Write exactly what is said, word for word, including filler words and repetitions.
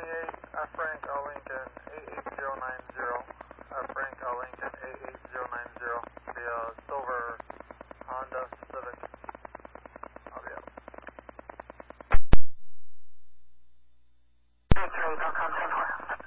twenty-eight, uh, Frank uh, Lincoln eight eight zero nine zero. Uh, Frank uh, Lincoln eight eight zero nine zero. The uh, silver Honda Civic. I'll be up.